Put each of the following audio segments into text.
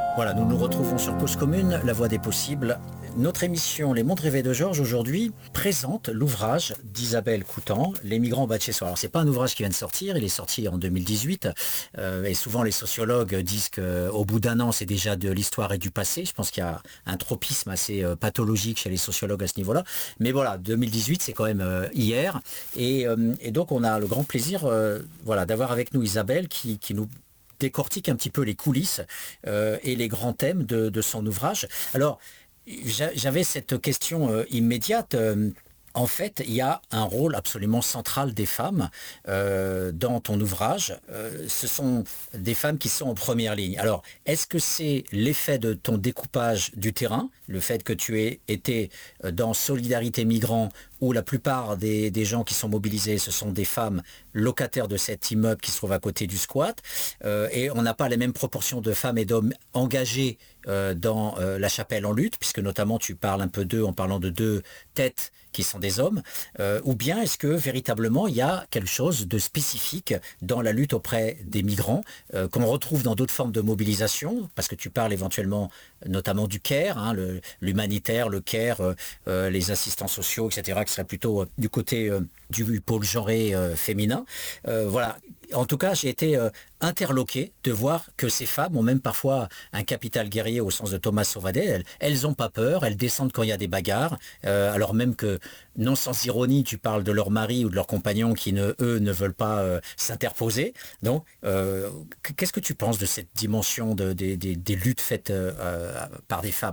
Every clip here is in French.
Voilà, nous nous retrouvons sur Cause Commune, la voie des possibles. Notre émission Les Mondes rêvés de Georges aujourd'hui présente l'ouvrage d'Isabelle Coutan, Les migrants bas de chez soi. Alors c'est pas un ouvrage qui vient de sortir, il est sorti en 2018 et souvent les sociologues disent qu'au bout d'un an c'est déjà de l'histoire et du passé. Je pense qu'il y a un tropisme assez pathologique chez les sociologues à ce niveau-là. Mais voilà, 2018 c'est quand même hier et donc on a le grand plaisir voilà, d'avoir avec nous Isabelle qui nous décortique un petit peu les coulisses et les grands thèmes de son ouvrage. Alors, j'avais cette question immédiate. En fait, il y a un rôle absolument central des femmes dans ton ouvrage. Ce sont des femmes qui sont en première ligne. Alors, est-ce que c'est l'effet de ton découpage du terrain, le fait que tu aies été dans Solidarité Migrants, où la plupart des gens qui sont mobilisés, ce sont des femmes locataires de cet immeuble qui se trouve à côté du squat, et on n'a pas les mêmes proportions de femmes et d'hommes engagés dans la chapelle en lutte, puisque notamment tu parles un peu d'eux en parlant de deux têtes qui sont des hommes, ou bien est-ce que véritablement il y a quelque chose de spécifique dans la lutte auprès des migrants qu'on retrouve dans d'autres formes de mobilisation, parce que tu parles éventuellement notamment du CARE, hein, l'humanitaire, le CARE, les assistants sociaux, etc., qui serait plutôt du côté du pôle genré féminin. Voilà. En tout cas, j'ai été interloqué de voir que ces femmes ont même parfois un capital guerrier au sens de Thomas Sauvadet. Elles n'ont pas peur, elles descendent quand il y a des bagarres, alors même que, non sans ironie, tu parles de leur mari ou de leurs compagnons qui, eux, ne veulent pas s'interposer. Donc, qu'est-ce que tu penses de cette dimension des luttes faites par des femmes ?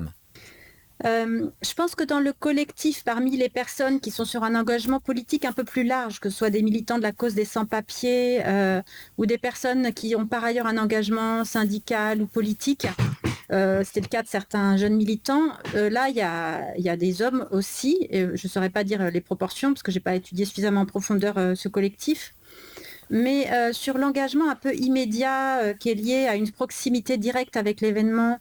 Je pense que dans le collectif, parmi les personnes qui sont sur un engagement politique un peu plus large, que ce soit des militants de la cause des sans-papiers ou des personnes qui ont par ailleurs un engagement syndical ou politique, c'était le cas de certains jeunes militants, là il y a des hommes aussi, et je ne saurais pas dire les proportions parce que je n'ai pas étudié suffisamment en profondeur ce collectif. Mais sur l'engagement un peu immédiat qui est lié à une proximité directe avec l'événement,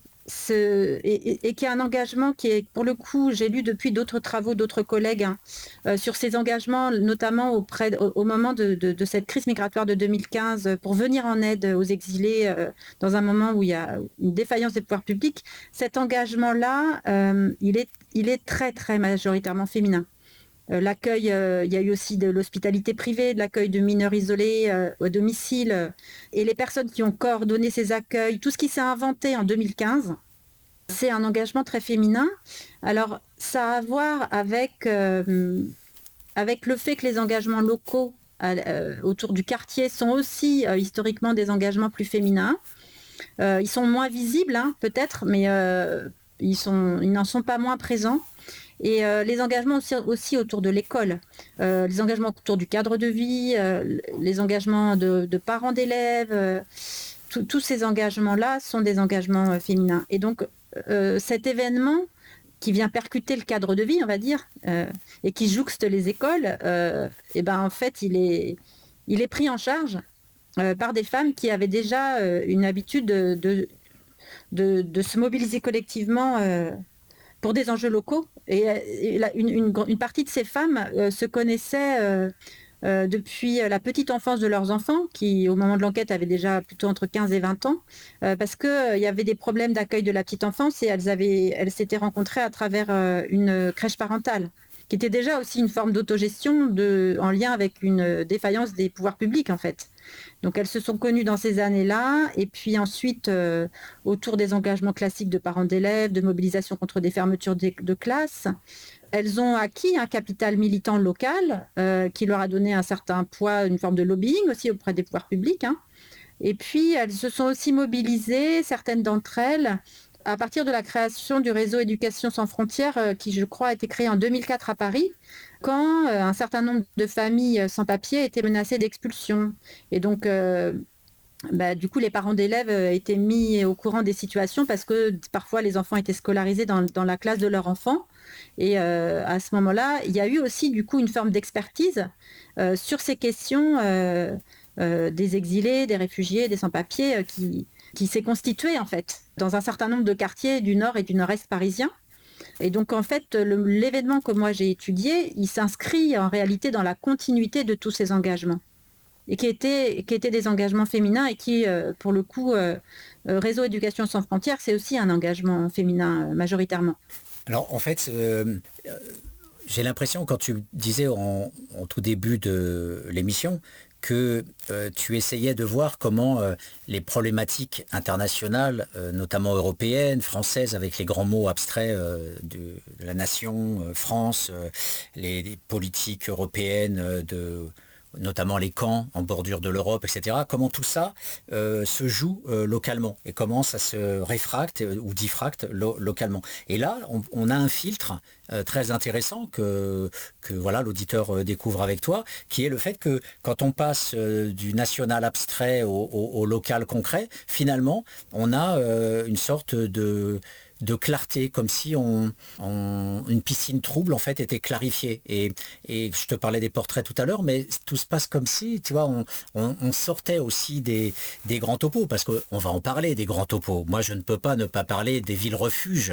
et qui est un engagement qui est, pour le coup, j'ai lu depuis d'autres travaux d'autres collègues sur ces engagements, notamment au moment de cette crise migratoire de 2015, pour venir en aide aux exilés dans un moment où il y a une défaillance des pouvoirs publics. Cet engagement-là, il est très, très majoritairement féminin. L'accueil, il y a eu aussi de l'hospitalité privée, de l'accueil de mineurs isolés au domicile, et les personnes qui ont coordonné ces accueils, tout ce qui s'est inventé en 2015, c'est un engagement très féminin. Alors, ça a à voir avec le fait que les engagements locaux autour du quartier sont aussi historiquement des engagements plus féminins. Ils sont moins visibles, hein, peut-être, mais ils n'en sont pas moins présents. Et les engagements aussi autour de l'école, les engagements autour du cadre de vie, les engagements de parents d'élèves, tous ces engagements-là sont des engagements féminins. Et donc, cet événement qui vient percuter le cadre de vie, on va dire, et qui jouxte les écoles, et ben, en fait, il est pris en charge par des femmes qui avaient déjà une habitude de se mobiliser collectivement pour des enjeux locaux. Et une partie de ces femmes se connaissaient depuis la petite enfance de leurs enfants, qui au moment de l'enquête avaient déjà plutôt entre 15 et 20 ans, parce qu'il y avait des problèmes d'accueil de la petite enfance et elles s'étaient rencontrées à travers une crèche parentale, qui était déjà aussi une forme d'autogestion en lien avec une défaillance des pouvoirs publics en fait. Donc elles se sont connues dans ces années-là, et puis ensuite, autour des engagements classiques de parents d'élèves, de mobilisation contre des fermetures de classes, elles ont acquis un capital militant local qui leur a donné un certain poids, une forme de lobbying aussi auprès des pouvoirs publics, hein. Et puis elles se sont aussi mobilisées, certaines d'entre elles, à partir de la création du réseau Éducation sans frontières, qui je crois a été créé en 2004 à Paris, quand un certain nombre de familles sans papier étaient menacées d'expulsion. Et donc, du coup, les parents d'élèves étaient mis au courant des situations parce que parfois les enfants étaient scolarisés dans la classe de leur enfant. Et à ce moment-là, il y a eu aussi du coup une forme d'expertise sur ces questions des exilés, des réfugiés, des sans-papiers qui s'est constituée en fait dans un certain nombre de quartiers du nord et du nord-est parisien. Et donc en fait, l'événement que moi j'ai étudié, il s'inscrit en réalité dans la continuité de tous ces engagements. et qui étaient des engagements féminins et qui, pour le coup, Réseau Éducation sans frontières, c'est aussi un engagement féminin majoritairement. Alors en fait, j'ai l'impression, quand tu disais en tout début de l'émission, que tu essayais de voir comment les problématiques internationales, notamment européennes, françaises, avec les grands mots abstraits de la nation, France, les politiques européennes notamment les camps en bordure de l'Europe, etc. Comment tout ça se joue localement et comment ça se réfracte ou diffracte localement. Et là, on a un filtre très intéressant que voilà, l'auditeur découvre avec toi, qui est le fait que quand on passe du national abstrait au local concret, finalement, on a une sorte de clarté, comme si une piscine trouble en fait était clarifiée. Et je te parlais des portraits tout à l'heure, mais tout se passe comme si, tu vois, on sortait aussi des grands topos, parce qu'on va en parler des grands topos. Moi, je ne peux pas ne pas parler des villes refuges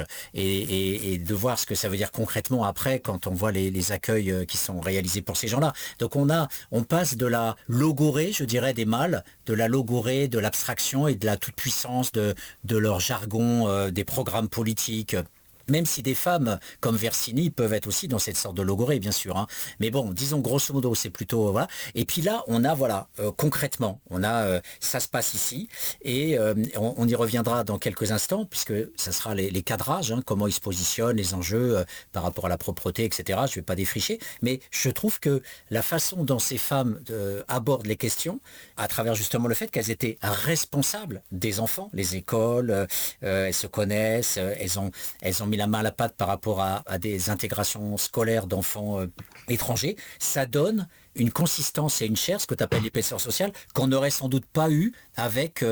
et de voir ce que ça veut dire concrètement après quand on voit les accueils qui sont réalisés pour ces gens-là. Donc on passe de la logorée, je dirais, des mâles, de la logorée, de l'abstraction et de la toute-puissance de leur jargon, des programmes politiques. Même si des femmes comme Versini peuvent être aussi dans cette sorte de logorée, bien sûr. Hein. Mais bon, disons grosso modo, c'est plutôt... voilà. Et puis là, on a, voilà, concrètement, ça se passe ici. Et on y reviendra dans quelques instants, puisque ça sera les cadrages, hein, comment ils se positionnent, les enjeux par rapport à la propreté, etc. Je ne vais pas défricher. Mais je trouve que la façon dont ces femmes abordent les questions, à travers justement le fait qu'elles étaient responsables des enfants, les écoles, elles se connaissent, elles ont mis la main à la pâte par rapport à des intégrations scolaires d'enfants étrangers, ça donne une consistance et une chair, ce que tu appelles l'épaisseur sociale, qu'on n'aurait sans doute pas eu avec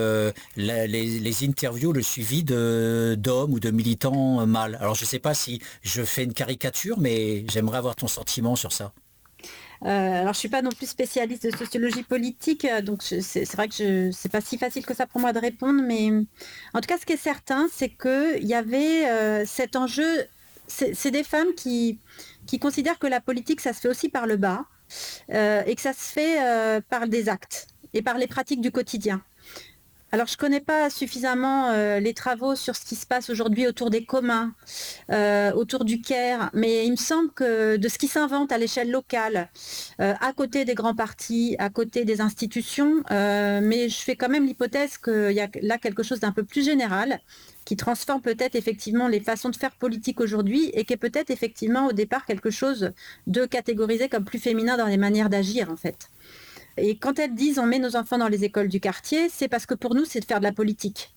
les interviews, le suivi d'hommes ou de militants mâles. Alors je ne sais pas si je fais une caricature, mais j'aimerais avoir ton sentiment sur ça. Alors, je ne suis pas non plus spécialiste de sociologie politique, donc c'est vrai que c'est pas si facile que ça pour moi de répondre, mais en tout cas, ce qui est certain, c'est qu'il y avait cet enjeu, c'est des femmes qui considèrent que la politique, ça se fait aussi par le bas, et que ça se fait par des actes et par les pratiques du quotidien. Alors, je ne connais pas suffisamment les travaux sur ce qui se passe aujourd'hui autour des communs, autour du CARE, mais il me semble que de ce qui s'invente à l'échelle locale, à côté des grands partis, à côté des institutions, mais je fais quand même l'hypothèse qu'il y a là quelque chose d'un peu plus général, qui transforme peut-être effectivement les façons de faire politique aujourd'hui et qui est peut-être effectivement au départ quelque chose de catégorisé comme plus féminin dans les manières d'agir en fait. Et quand elles disent on met nos enfants dans les écoles du quartier, c'est parce que pour nous, c'est de faire de la politique.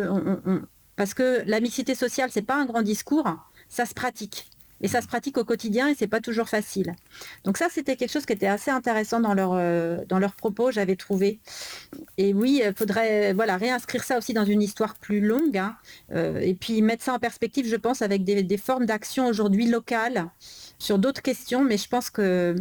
Parce que la mixité sociale, c'est pas un grand discours, ça se pratique. Et ça se pratique au quotidien et c'est pas toujours facile. Donc ça, c'était quelque chose qui était assez intéressant dans leurs propos, j'avais trouvé. Et oui, il faudrait réinscrire ça aussi dans une histoire plus longue, hein, et puis mettre ça en perspective, je pense, avec des formes d'action aujourd'hui locales sur d'autres questions, mais je pense que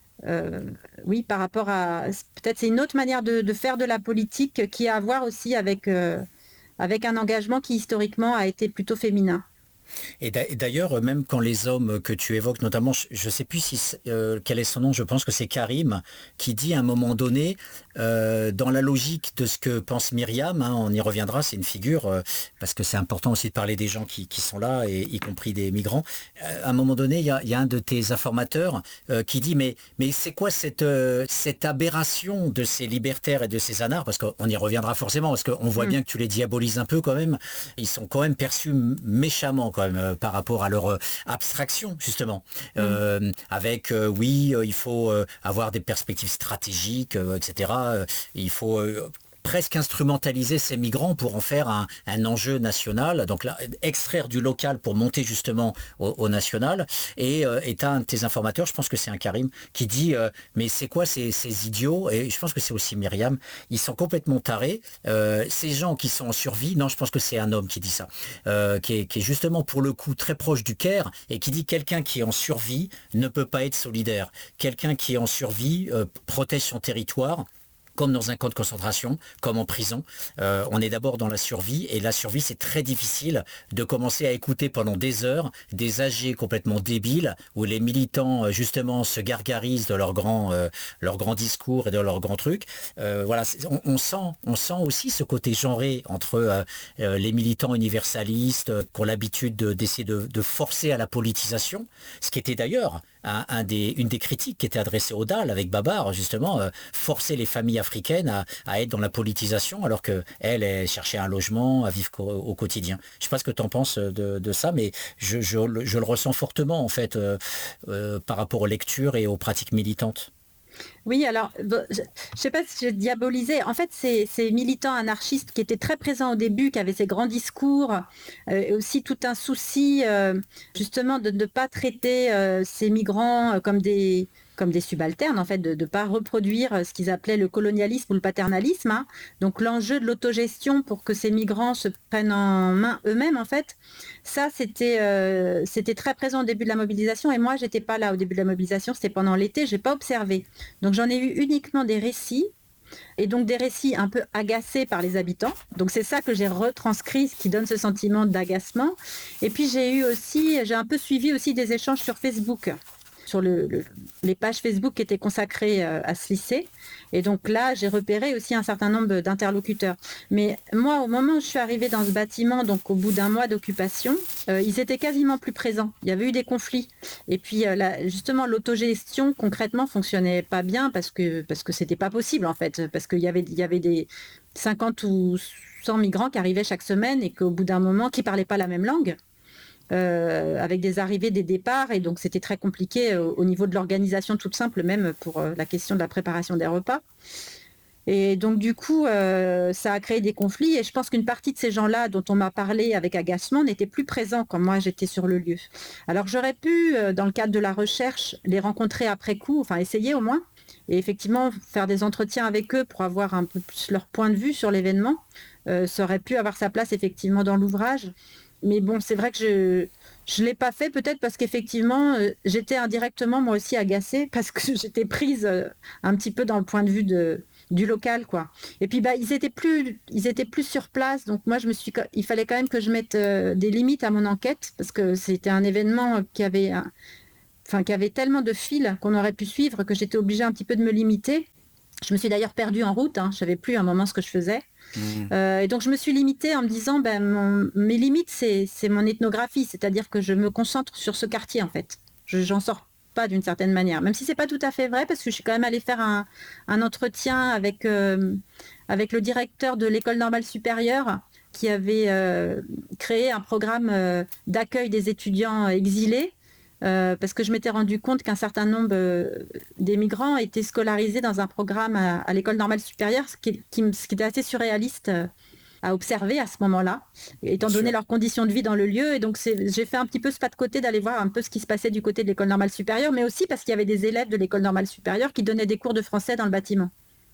oui, par rapport à... Peut-être c'est une autre manière de faire de la politique qui a à voir aussi avec un engagement qui historiquement a été plutôt féminin. Et d'ailleurs, même quand les hommes que tu évoques, notamment, je ne sais plus quel est son nom, je pense que c'est Karim, qui dit à un moment donné, dans la logique de ce que pense Myriam, hein, on y reviendra, c'est une figure, parce que c'est important aussi de parler des gens qui sont là, et y compris des migrants. À un moment donné, il y a un de tes informateurs qui dit, mais c'est quoi cette aberration de ces libertaires et de ces anards, parce qu'on y reviendra forcément, parce qu'on voit bien que tu les diabolises un peu quand même, ils sont quand même perçus méchamment quand même, par rapport à leur abstraction justement, avec oui, il faut avoir des perspectives stratégiques, etc. Il faut presque instrumentaliser ces migrants pour en faire un enjeu national, donc là, extraire du local pour monter justement au national. Et tu as un de tes informateurs, je pense que c'est un Karim, qui dit mais c'est quoi ces idiots? Et je pense que c'est aussi Myriam, ils sont complètement tarés. Ces gens qui sont en survie, non, je pense que c'est un homme qui dit ça, qui est justement pour le coup très proche du Caire, et qui dit quelqu'un qui est en survie ne peut pas être solidaire. Quelqu'un qui est en survie protège son territoire. comme dans un camp de concentration, comme en prison. On est d'abord dans la survie, et la survie, c'est très difficile de commencer à écouter pendant des heures des âgés complètement débiles, où les militants, justement, se gargarisent de leurs grands discours et de leurs grands trucs. Voilà, on sent aussi ce côté genré entre les militants universalistes qui ont l'habitude d'essayer de forcer à la politisation, ce qui était d'ailleurs une des critiques qui était adressée au DAL avec Babar, justement, forcer les familles africaines à être dans la politisation alors qu'elle cherchait un logement, à vivre au quotidien. Je ne sais pas ce que tu en penses de ça, mais je le ressens fortement en fait par rapport aux lectures et aux pratiques militantes. Oui, alors, je ne sais pas si je diabolisais. En fait, ces militants anarchistes qui étaient très présents au début, qui avaient ces grands discours, et aussi tout un souci, justement, de ne pas traiter ces migrants comme des subalternes, en fait, de ne pas reproduire ce qu'ils appelaient le colonialisme ou le paternalisme, hein. Donc, l'enjeu de l'autogestion pour que ces migrants se prennent en main eux-mêmes, en fait, ça, c'était très présent au début de la mobilisation. Et moi, j'étais pas là au début de la mobilisation, c'était pendant l'été, j'ai pas observé. Donc j'en ai eu uniquement des récits, et donc des récits un peu agacés par les habitants. Donc c'est ça que j'ai retranscrit, ce qui donne ce sentiment d'agacement. Et puis j'ai un peu suivi aussi des échanges sur Facebook, sur les pages Facebook qui étaient consacrées à ce lycée. Et donc là, j'ai repéré aussi un certain nombre d'interlocuteurs. Mais moi, au moment où je suis arrivée dans ce bâtiment, donc au bout d'un mois d'occupation, ils étaient quasiment plus présents. Il y avait eu des conflits. Et puis justement, l'autogestion, concrètement, fonctionnait pas bien parce que c'était pas possible, en fait. Parce qu'il y avait des 50 ou 100 migrants qui arrivaient chaque semaine et qu'au bout d'un moment, qui parlaient pas la même langue. Avec des arrivées, des départs, et donc c'était très compliqué au niveau de l'organisation toute simple, même pour la question de la préparation des repas. Et donc du coup, ça a créé des conflits, et je pense qu'une partie de ces gens-là dont on m'a parlé avec agacement n'étaient plus présents quand moi j'étais sur le lieu. Alors j'aurais pu, dans le cadre de la recherche, les rencontrer après coup, enfin essayer au moins, et effectivement faire des entretiens avec eux pour avoir un peu plus leur point de vue sur l'événement. Ça aurait pu avoir sa place effectivement dans l'ouvrage. Mais bon, c'est vrai que je l'ai pas fait, peut-être parce qu'effectivement, j'étais indirectement moi aussi agacée parce que j'étais prise un petit peu dans le point de vue du local, quoi. Et puis ils étaient plus sur place, donc moi il fallait quand même que je mette des limites à mon enquête parce que c'était un événement qui avait tellement de fils qu'on aurait pu suivre que j'étais obligée un petit peu de me limiter. Je me suis d'ailleurs perdue en route, hein, je savais plus à un moment ce que je faisais. Et donc je me suis limitée en me disant mes limites c'est mon ethnographie, c'est-à-dire que je me concentre sur ce quartier en fait. J'en sors pas d'une certaine manière, même si c'est pas tout à fait vrai parce que je suis quand même allée faire un entretien avec le directeur de l'école normale supérieure qui avait créé un programme d'accueil des étudiants exilés. Parce que je m'étais rendu compte qu'un certain nombre des migrants étaient scolarisés dans un programme à l'école normale supérieure, ce qui était assez surréaliste à observer à ce moment-là, étant donné leurs conditions de vie dans le lieu. Et donc j'ai fait un petit peu ce pas de côté d'aller voir un peu ce qui se passait du côté de l'école normale supérieure, mais aussi parce qu'il y avait des élèves de l'école normale supérieure qui donnaient des cours de français dans le bâtiment.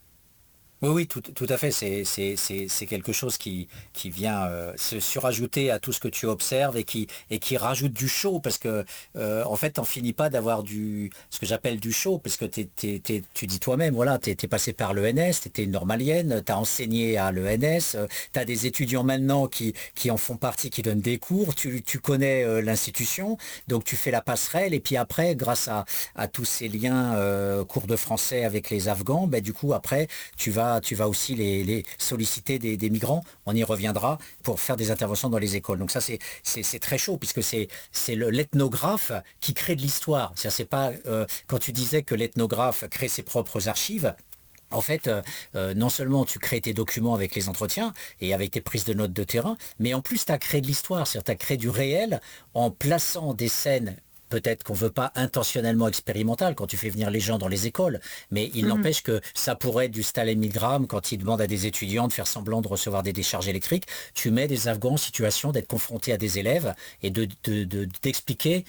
Oui, tout à fait. C'est quelque chose qui vient se surajouter à tout ce que tu observes et qui rajoute du show parce que en fait, t'en finis pas d'avoir ce que j'appelle du show parce que tu dis toi-même, voilà, t'es passé par l'ENS, t'étais une normalienne, t'as enseigné à l'ENS, t'as des étudiants maintenant qui en font partie, qui donnent des cours, tu connais l'institution, donc tu fais la passerelle et puis après, grâce à tous ces liens cours de français avec les Afghans, ben, du coup après, tu vas aussi les solliciter des migrants, on y reviendra, pour faire des interventions dans les écoles. Donc ça, c'est très chaud, puisque c'est l'ethnographe qui crée de l'histoire. C'est pas, quand tu disais que l'ethnographe crée ses propres archives, en fait, non seulement tu crées tes documents avec les entretiens et avec tes prises de notes de terrain, mais en plus tu as créé de l'histoire, c'est-à-dire tu as créé du réel en plaçant des scènes. Peut-être qu'on ne veut pas intentionnellement expérimental quand tu fais venir les gens dans les écoles, mais il n'empêche que ça pourrait être du Stalingrad quand il demande à des étudiants de faire semblant de recevoir des décharges électriques. Tu mets des Afghans en situation d'être confrontés à des élèves et d'expliquer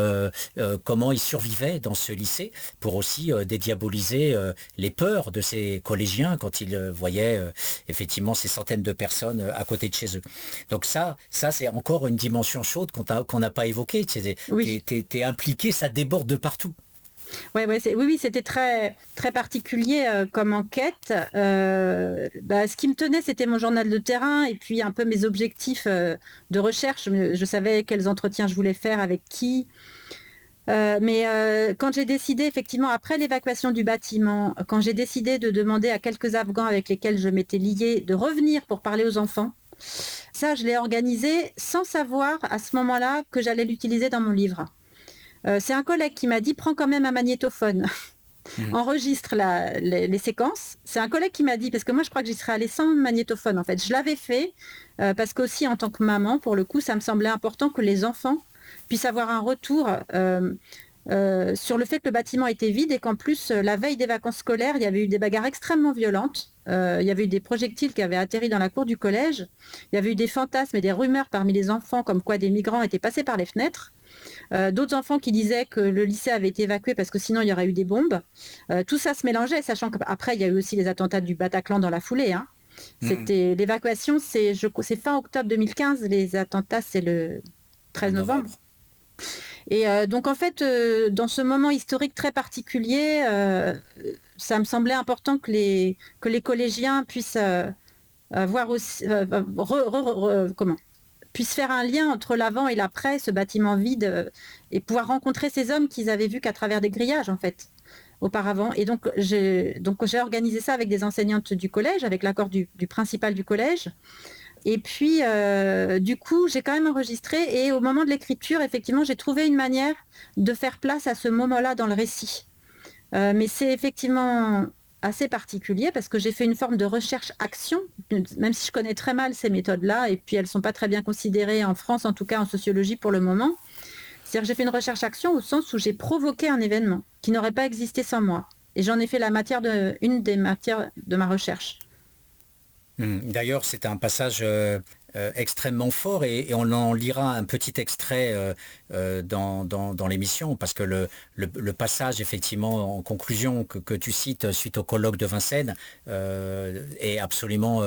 comment ils survivaient dans ce lycée pour aussi dédiaboliser les peurs de ces collégiens quand ils voyaient effectivement ces centaines de personnes à côté de chez eux. Donc ça c'est encore une dimension chaude qu'on n'a pas évoquée. Oui. T'es impliqué, ça déborde de partout. Oui, c'était très, très particulier comme enquête. Ce qui me tenait, c'était mon journal de terrain et puis un peu mes objectifs de recherche. Je savais quels entretiens je voulais faire, avec qui. Quand j'ai décidé, effectivement, après l'évacuation du bâtiment, quand j'ai décidé de demander à quelques Afghans avec lesquels je m'étais liée de revenir pour parler aux enfants, ça, je l'ai organisé sans savoir à ce moment-là que j'allais l'utiliser dans mon livre. C'est un collègue qui m'a dit « Prends quand même un magnétophone, enregistre les séquences ». C'est un collègue qui m'a dit, parce que moi je crois que j'y serais allée sans magnétophone en fait. Je l'avais fait parce qu'aussi en tant que maman, pour le coup, ça me semblait important que les enfants puissent avoir un retour sur le fait que le bâtiment était vide et qu'en plus, la veille des vacances scolaires, il y avait eu des bagarres extrêmement violentes. Il y avait eu des projectiles qui avaient atterri dans la cour du collège. Il y avait eu des fantasmes et des rumeurs parmi les enfants comme quoi des migrants étaient passés par les fenêtres. D'autres enfants qui disaient que le lycée avait été évacué parce que sinon il y aurait eu des bombes. Tout ça se mélangeait, sachant qu'après il y a eu aussi les attentats du Bataclan dans la foulée. C'était l'évacuation, c'est fin octobre 2015, les attentats c'est le 13 novembre. Et donc en fait, dans ce moment historique très particulier, ça me semblait important que les collégiens puissent voir aussi, puissent faire un lien entre l'avant et l'après, ce bâtiment vide, et pouvoir rencontrer ces hommes qu'ils avaient vus qu'à travers des grillages, en fait, auparavant. Et donc, j'ai organisé ça avec des enseignantes du collège, avec l'accord du principal du collège. Et puis, du coup, j'ai quand même enregistré. Et au moment de l'écriture, effectivement, j'ai trouvé une manière de faire place à ce moment-là dans le récit. Mais c'est effectivement assez particulier parce que j'ai fait une forme de recherche-action, même si je connais très mal ces méthodes-là, et puis elles ne sont pas très bien considérées en France, en tout cas en sociologie pour le moment. C'est-à-dire que j'ai fait une recherche-action au sens où j'ai provoqué un événement qui n'aurait pas existé sans moi. Et j'en ai fait une des matières de ma recherche. D'ailleurs, c'est un passage extrêmement fort et on en lira un petit extrait dans l'émission parce que le passage effectivement en conclusion que tu cites suite au colloque de Vincennes est absolument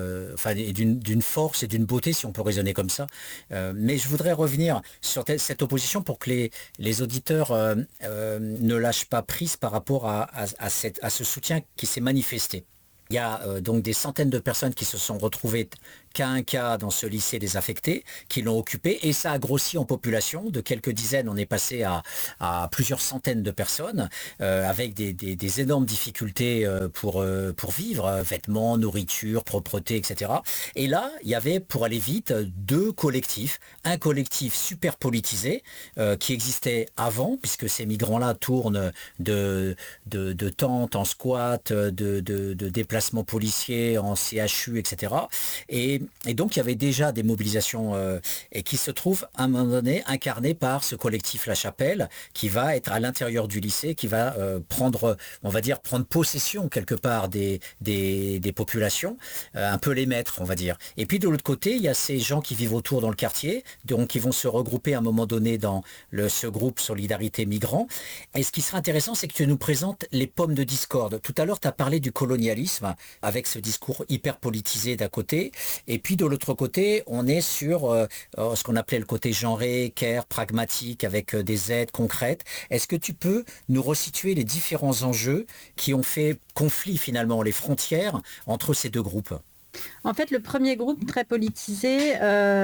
d'une force et d'une beauté si on peut raisonner comme ça. Mais je voudrais revenir sur cette opposition pour que les auditeurs ne lâchent pas prise par rapport à ce soutien qui s'est manifesté. Il y a donc des centaines de personnes qui se sont retrouvées cas un cas dans ce lycée désaffecté, qui l'ont occupé, et ça a grossi en population. De quelques dizaines, on est passé à plusieurs centaines de personnes, avec des énormes difficultés pour vivre, vêtements, nourriture, propreté, etc. Et là, il y avait, pour aller vite, deux collectifs. Un collectif super politisé, qui existait avant, puisque ces migrants-là tournent de tentes en squat, de déplacements policiers en CHU, etc. Et donc, il y avait déjà des mobilisations et qui se trouvent à un moment donné incarnées par ce collectif La Chapelle qui va être à l'intérieur du lycée, qui va prendre possession quelque part des populations, un peu les maîtres, on va dire. Et puis de l'autre côté, il y a ces gens qui vivent autour dans le quartier, donc qui vont se regrouper à un moment donné dans ce groupe Solidarité Migrants. Et ce qui sera intéressant, c'est que tu nous présentes les pommes de discorde. Tout à l'heure, tu as parlé du colonialisme avec ce discours hyper politisé d'un côté. Et puis de l'autre côté, on est sur ce qu'on appelait le côté genré, care, pragmatique, avec des aides concrètes. Est-ce que tu peux nous resituer les différents enjeux qui ont fait conflit finalement, les frontières entre ces deux groupes ? En fait, le premier groupe très politisé,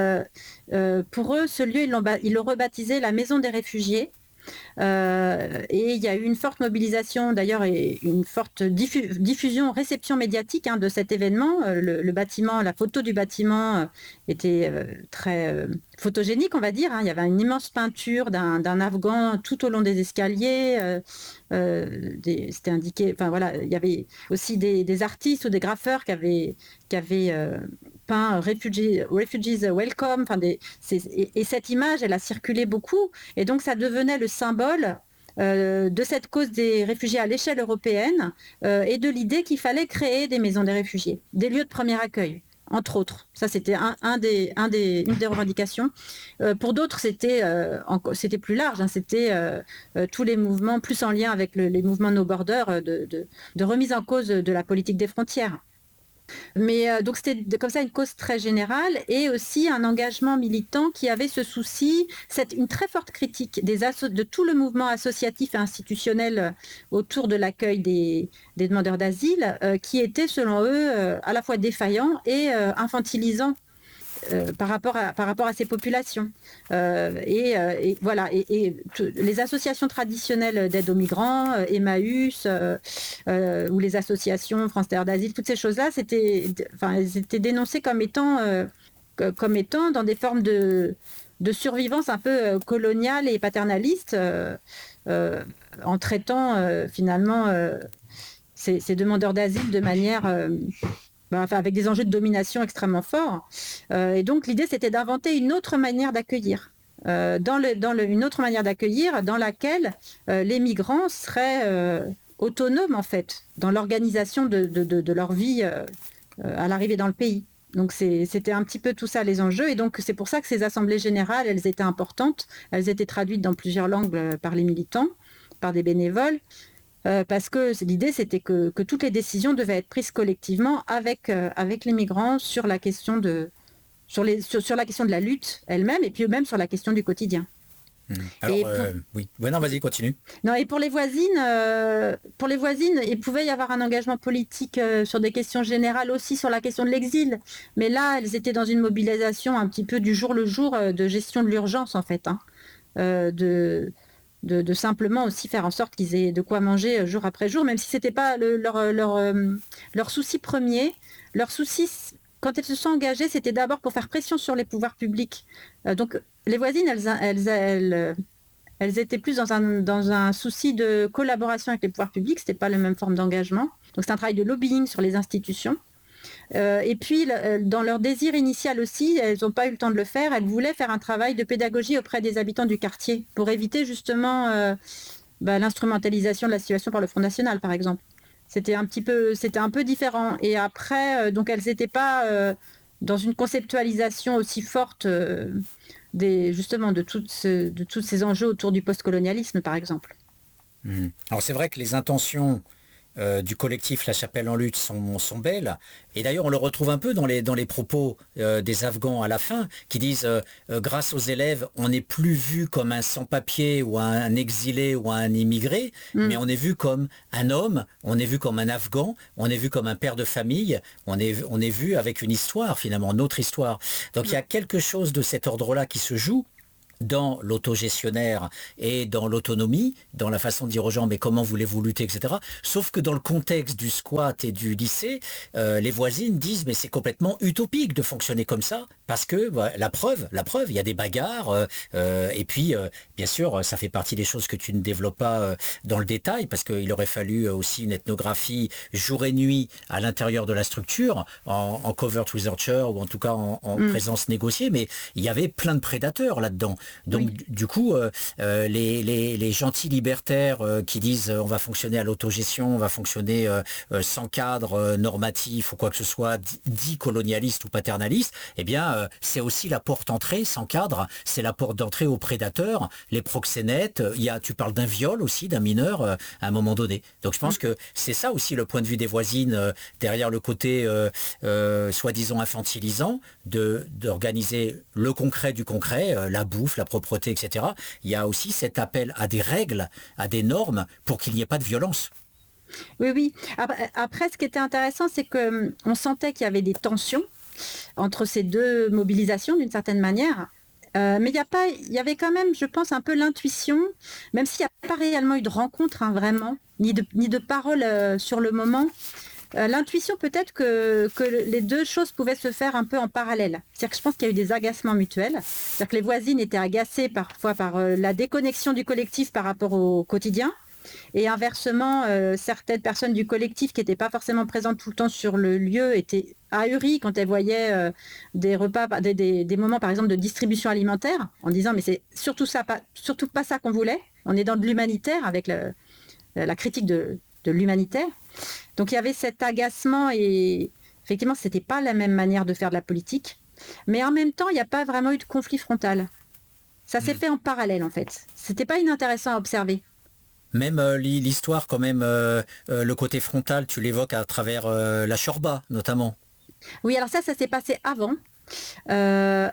pour eux, ce lieu, ils l'ont rebaptisé la Maison des réfugiés. Et il y a eu une forte mobilisation d'ailleurs et une forte diffusion, réception médiatique de cet événement. Le bâtiment, la photo du bâtiment était très photogénique, on va dire. Il y avait une immense peinture d'un Afghan tout au long des escaliers. C'était indiqué. Enfin voilà, il y avait aussi des artistes ou des graffeurs qui avaient peint Refugees Welcome. Et cette image, elle a circulé beaucoup. Et donc ça devenait le symbole de cette cause des réfugiés à l'échelle européenne et de l'idée qu'il fallait créer des maisons des réfugiés, des lieux de premier accueil, entre autres. Ça, c'était une des revendications. Pour d'autres, c'était plus large. C'était tous les mouvements, plus en lien avec les mouvements No Border, de remise en cause de la politique des frontières. Mais donc c'était comme ça une cause très générale et aussi un engagement militant qui avait ce souci, une très forte critique de tout le mouvement associatif et institutionnel autour de l'accueil des demandeurs d'asile, qui était selon eux à la fois défaillant et infantilisant. Par rapport à ces populations. Voilà. Les associations traditionnelles d'aide aux migrants, Emmaüs, ou les associations France Terre d'Asile, toutes ces choses-là, elles étaient dénoncées comme étant dans des formes de survivance un peu coloniale et paternaliste, en traitant finalement ces demandeurs d'asile de manière... avec des enjeux de domination extrêmement forts. Et donc, l'idée, c'était d'inventer une autre manière d'accueillir. Une autre manière d'accueillir dans laquelle les migrants seraient autonomes, en fait, dans l'organisation de leur vie à l'arrivée dans le pays. Donc, c'était un petit peu tout ça, les enjeux. Et donc, c'est pour ça que ces assemblées générales, elles étaient importantes. Elles étaient traduites dans plusieurs langues par les militants, par des bénévoles. Parce que l'idée, c'était que toutes les décisions devaient être prises collectivement avec les migrants sur la question de la lutte elle-même et puis même sur la question du quotidien. Alors, oui. Ouais, non, vas-y, continue. Non, et pour les voisines, il pouvait y avoir un engagement politique sur des questions générales aussi sur la question de l'exil. Mais là, elles étaient dans une mobilisation un petit peu du jour le jour de gestion de l'urgence, en fait. De simplement aussi faire en sorte qu'ils aient de quoi manger jour après jour, même si ce n'était pas leur souci premier. Leur souci, quand elles se sont engagées, c'était d'abord pour faire pression sur les pouvoirs publics. Donc les voisines, elles étaient plus dans un souci de collaboration avec les pouvoirs publics, ce n'était pas la même forme d'engagement. Donc c'est un travail de lobbying sur les institutions. Et puis, dans leur désir initial aussi, elles n'ont pas eu le temps de le faire, elles voulaient faire un travail de pédagogie auprès des habitants du quartier pour éviter justement l'instrumentalisation de la situation par le Front National, par exemple. C'était un peu différent. Et après, donc elles n'étaient pas dans une conceptualisation aussi forte justement de tous ces enjeux autour du postcolonialisme, par exemple. Alors c'est vrai que les intentions du collectif La Chapelle en lutte sont belles. Et d'ailleurs, on le retrouve un peu dans les propos des Afghans à la fin, qui disent grâce aux élèves, on n'est plus vu comme un sans-papier ou un exilé ou un immigré, mais on est vu comme un homme, on est vu comme un Afghan, on est vu comme un père de famille, on est vu avec une histoire, finalement, notre histoire. Donc il y a quelque chose de cet ordre-là qui se joue dans l'autogestionnaire et dans l'autonomie, dans la façon de dire aux gens mais comment voulez-vous lutter, etc. Sauf que dans le contexte du squat et du lycée, les voisines disent mais c'est complètement utopique de fonctionner comme ça, parce que la preuve, il y a des bagarres, et puis bien sûr ça fait partie des choses que tu ne développes pas dans le détail, parce qu'il aurait fallu aussi une ethnographie jour et nuit à l'intérieur de la structure, en covert researcher ou en tout cas en présence négociée, mais il y avait plein de prédateurs là-dedans. Donc oui. Du coup, les gentils libertaires qui disent on va fonctionner à l'autogestion, on va fonctionner sans cadre normatif ou quoi que ce soit, dit colonialiste ou paternaliste, eh bien c'est aussi la porte d'entrée sans cadre, c'est la porte d'entrée aux prédateurs, les proxénètes, tu parles d'un viol aussi, d'un mineur à un moment donné. Donc je pense que c'est ça aussi le point de vue des voisines, derrière le côté soi-disant infantilisant, d'organiser le concret du concret, la bouffe, la propreté, etc. Il y a aussi cet appel à des règles, à des normes pour qu'il n'y ait pas de violence. Oui, oui. Après, ce qui était intéressant, c'est qu'on sentait qu'il y avait des tensions entre ces deux mobilisations, d'une certaine manière. Mais il y avait quand même, je pense, un peu l'intuition, même s'il n'y a pas réellement eu de rencontre, vraiment, ni de parole sur le moment. L'intuition peut-être que les deux choses pouvaient se faire un peu en parallèle. C'est-à-dire que je pense qu'il y a eu des agacements mutuels. C'est-à-dire que les voisines étaient agacées parfois par la déconnexion du collectif par rapport au quotidien. Et inversement, certaines personnes du collectif qui n'étaient pas forcément présentes tout le temps sur le lieu étaient ahuries quand elles voyaient des repas, des moments par exemple de distribution alimentaire, en disant mais c'est surtout pas ça qu'on voulait. On est dans de l'humanitaire avec la critique de l'humanitaire. Donc il y avait cet agacement et effectivement ce n'était pas la même manière de faire de la politique. Mais en même temps, il n'y a pas vraiment eu de conflit frontal. Ça s'est fait en parallèle en fait. C'était pas inintéressant à observer. Même l'histoire, quand même, le côté frontal, tu l'évoques à travers la Shorba, notamment. Oui, alors ça s'est passé avant. Euh,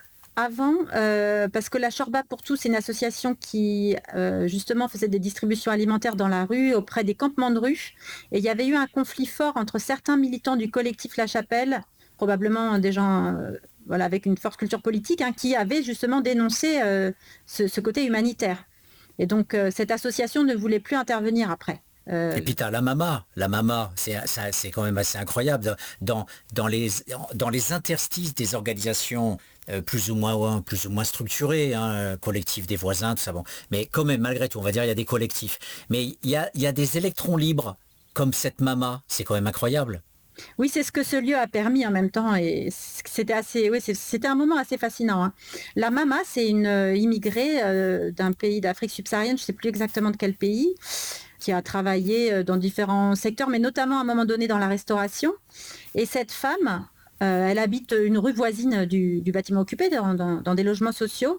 Parce que la Shorba pour tous, c'est une association qui justement faisait des distributions alimentaires dans la rue, auprès des campements de rue. Et il y avait eu un conflit fort entre certains militants du collectif La Chapelle, probablement des gens voilà, avec une forte culture politique, hein, qui avaient justement dénoncé ce côté humanitaire. Et donc cette association ne voulait plus intervenir après. Et puis tu as la mama, c'est quand même assez incroyable. Dans, dans, les, dans les interstices des organisations plus ou moins structurées, hein, collectifs des voisins, tout ça, bon. Mais quand même, malgré tout, on va dire, il y a des collectifs. Mais il y a des électrons libres, comme cette mama, c'est quand même incroyable. Oui, c'est ce que ce lieu a permis en même temps, et c'était un moment assez fascinant, hein. La Mama, c'est une immigrée d'un pays d'Afrique subsaharienne, je ne sais plus exactement de quel pays, qui a travaillé dans différents secteurs, mais notamment à un moment donné dans la restauration. Et cette femme, elle habite une rue voisine du bâtiment occupé, dans des logements sociaux.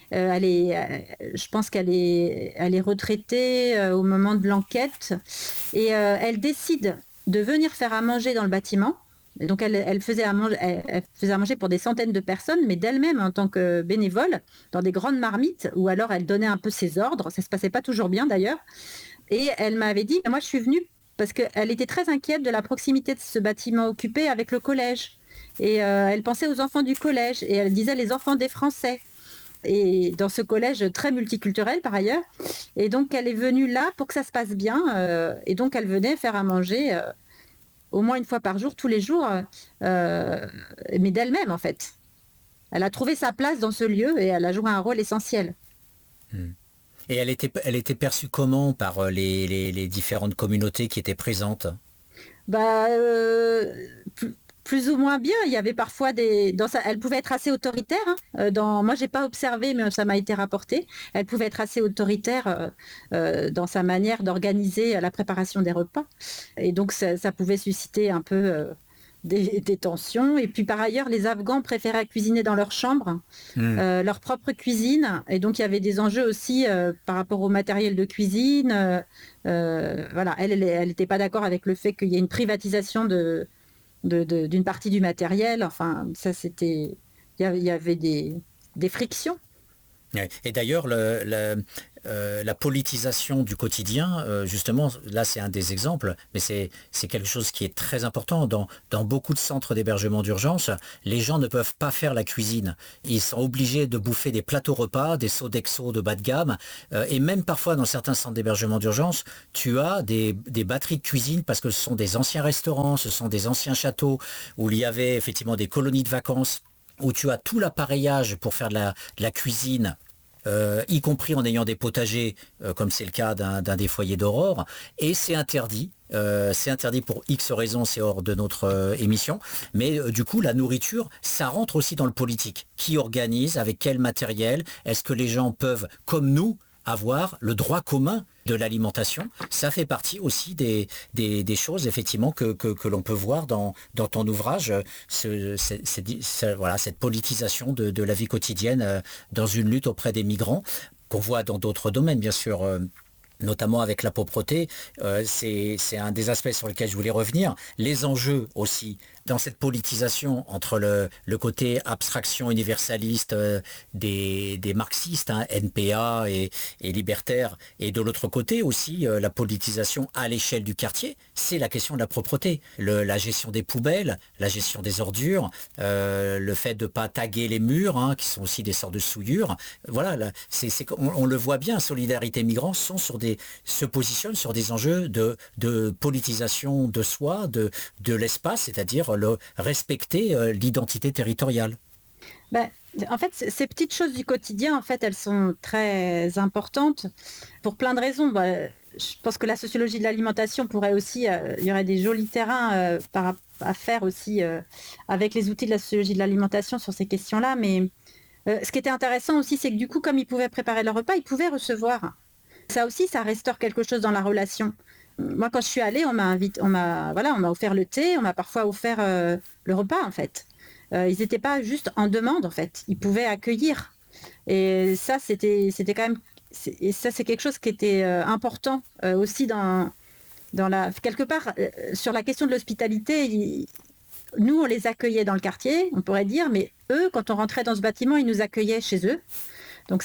Je pense elle est retraitée au moment de l'enquête, et elle décide de venir faire à manger dans le bâtiment. Et donc elle faisait elle faisait à manger pour des centaines de personnes, mais d'elle-même en tant que bénévole, dans des grandes marmites, ou alors elle donnait un peu ses ordres. Ça se passait pas toujours bien d'ailleurs. Et elle m'avait dit, moi je suis venue parce qu'elle était très inquiète de la proximité de ce bâtiment occupé avec le collège. Et elle pensait aux enfants du collège, et elle disait les enfants des Français. Et dans ce collège très multiculturel par ailleurs. Et donc elle est venue là pour que ça se passe bien. Et donc elle venait faire à manger au moins une fois par jour, tous les jours, mais d'elle-même en fait. Elle a trouvé sa place dans ce lieu et elle a joué un rôle essentiel. Hmm. Et elle était perçue comment par les différentes communautés qui étaient présentes? Bah, plus ou moins bien. Il y avait parfois elle pouvait être assez autoritaire, hein. Moi, j'ai pas observé, mais ça m'a été rapporté. Elle pouvait être assez autoritaire dans sa manière d'organiser la préparation des repas. Et donc, ça pouvait susciter un peu des tensions. Et puis, par ailleurs, les Afghans préféraient cuisiner dans leur chambre, Hmm. leur propre cuisine. Et donc, il y avait des enjeux aussi par rapport au matériel de cuisine. Voilà, elle n'était pas d'accord avec le fait qu'il y ait une privatisation d'une partie du matériel. Enfin, ça, il y avait des frictions. Ouais. Et d'ailleurs, la politisation du quotidien, justement, là c'est un des exemples, mais c'est quelque chose qui est très important. Dans beaucoup de centres d'hébergement d'urgence, les gens ne peuvent pas faire la cuisine. Ils sont obligés de bouffer des plateaux repas, des Sodexo de bas de gamme, et même parfois dans certains centres d'hébergement d'urgence, tu as des batteries de cuisine parce que ce sont des anciens restaurants, ce sont des anciens châteaux où il y avait effectivement des colonies de vacances, où tu as tout l'appareillage pour faire de la cuisine, y compris en ayant des potagers, comme c'est le cas d'un des foyers d'Aurore, et c'est interdit. C'est interdit pour X raisons, c'est hors de notre émission. Mais du coup, la nourriture, ça rentre aussi dans le politique. Qui organise, avec quel matériel? Est-ce que les gens peuvent, comme nous, avoir le droit commun de l'alimentation? Ça fait partie aussi des choses effectivement que l'on peut voir dans ton ouvrage, voilà, cette politisation de la vie quotidienne dans une lutte auprès des migrants, qu'on voit dans d'autres domaines bien sûr. Notamment avec la pauvreté, c'est un des aspects sur lesquels je voulais revenir. Les enjeux aussi dans cette politisation entre le côté abstraction universaliste des marxistes, hein, NPA et libertaires, et de l'autre côté aussi la politisation à l'échelle du quartier, c'est la question de la propreté, la gestion des poubelles, la gestion des ordures, le fait de ne pas taguer les murs, hein, qui sont aussi des sortes de souillures. Voilà, là, on le voit bien, Solidarité Migrants se positionnent sur des enjeux de politisation de soi, de l'espace, c'est-à-dire respecter l'identité territoriale. Ben, en fait, ces petites choses du quotidien, en fait, elles sont très importantes pour plein de raisons. Ben, je pense que la sociologie de l'alimentation pourrait aussi, il y aurait des jolis terrains à faire aussi avec les outils de la sociologie de l'alimentation sur ces questions-là. Mais ce qui était intéressant aussi, c'est que du coup, comme ils pouvaient préparer leur repas, ils pouvaient recevoir. Ça aussi, ça restaure quelque chose dans la relation. Moi, quand je suis allée, voilà, on m'a offert le thé, on m'a parfois offert le repas, en fait. Ils n'étaient pas juste en demande, en fait. Ils pouvaient accueillir. Et ça, c'était quand même et ça, c'est quelque chose qui était important aussi quelque part, sur la question de l'hospitalité. Nous, on les accueillait dans le quartier, on pourrait dire, mais eux, quand on rentrait dans ce bâtiment, ils nous accueillaient chez eux. Donc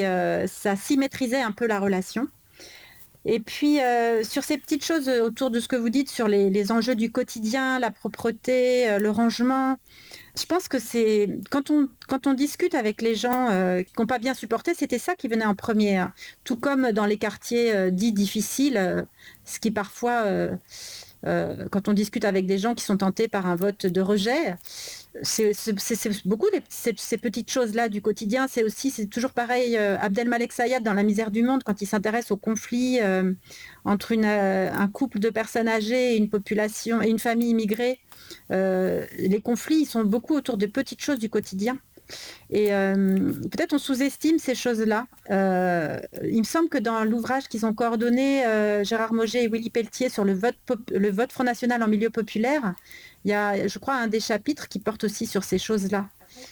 ça symétrisait un peu la relation. Et puis, sur ces petites choses autour de ce que vous dites sur les enjeux du quotidien, la propreté, le rangement, je pense que c'est quand on discute avec les gens qui n'ont pas bien supporté, c'était ça qui venait en premier, hein. Tout comme dans les quartiers dits difficiles, ce qui parfois, quand on discute avec des gens qui sont tentés par un vote de rejet, c'est beaucoup ces petites choses-là du quotidien. C'est toujours pareil. Abdelmalek Sayad, dans La misère du monde, quand il s'intéresse au conflit entre un couple de personnes âgées et une population et une famille immigrée, les conflits, ils sont beaucoup autour de petites choses du quotidien. Et peut-être on sous-estime ces choses-là. Il me semble que dans l'ouvrage qu'ils ont coordonné, Gérard Mauger et Willy Pelletier, sur le vote Front National en milieu populaire, il y a, je crois, un des chapitres qui porte aussi sur ces choses-là.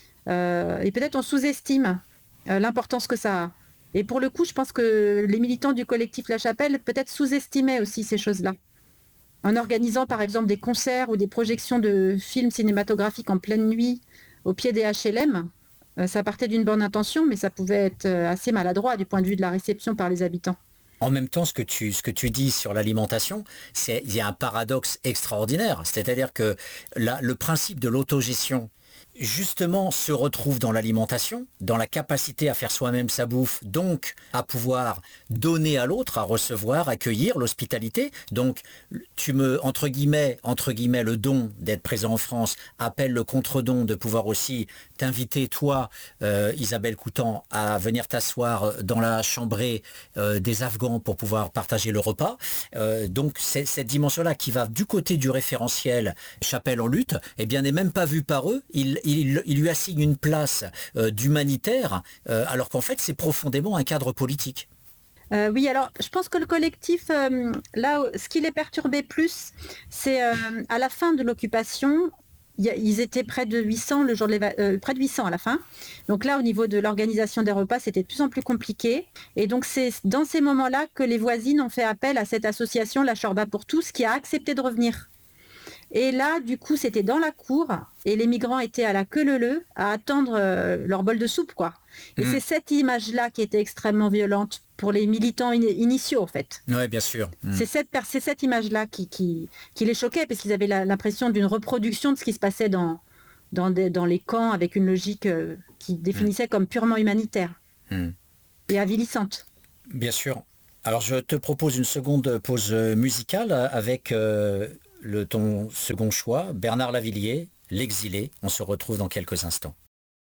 Et peut-être on sous-estime l'importance que ça a. Et pour le coup, je pense que les militants du collectif La Chapelle peut-être sous-estimaient aussi ces choses-là. En organisant par exemple des concerts ou des projections de films cinématographiques en pleine nuit au pied des HLM, ça partait d'une bonne intention, mais ça pouvait être assez maladroit du point de vue de la réception par les habitants. En même temps, ce que tu dis sur l'alimentation, il y a un paradoxe extraordinaire. C'est-à-dire que le principe de l'autogestion, justement, se retrouve dans l'alimentation, dans la capacité à faire soi-même sa bouffe, donc à pouvoir donner à l'autre, à recevoir, accueillir, l'hospitalité. Donc, entre guillemets, le don d'être présent en France appelle le contre-don de pouvoir aussi t'inviter, toi, Isabelle Coutan, à venir t'asseoir dans la chambrée des Afghans pour pouvoir partager le repas. Donc, c'est cette dimension-là qui va du côté du référentiel Chapelle en lutte, eh bien, n'est même pas vue par eux. Il lui assigne une place d'humanitaire, alors qu'en fait, c'est profondément un cadre politique. Oui, alors je pense que le collectif, là, ce qui les perturbait plus, c'est à la fin de l'occupation, ils étaient près de 800 le jour de près de 800 à la fin. Donc là, au niveau de l'organisation des repas, c'était de plus en plus compliqué. Et donc c'est dans ces moments-là que les voisines ont fait appel à cette association, la Chorba pour tous, qui a accepté de revenir. Et là, du coup, c'était dans la cour et les migrants étaient à la queue leu-leu à attendre leur bol de soupe, quoi. Et c'est cette image-là qui était extrêmement violente pour les militants initiaux, en fait. Oui, bien sûr. C'est cette image-là qui les choquait, parce qu'ils avaient l'impression d'une reproduction de ce qui se passait dans les camps, avec une logique qui définissait comme purement humanitaire et avilissante. Bien sûr. Alors, je te propose une seconde pause musicale avec ton second choix, Bernard Lavilliers, L'exilé. On se retrouve dans quelques instants.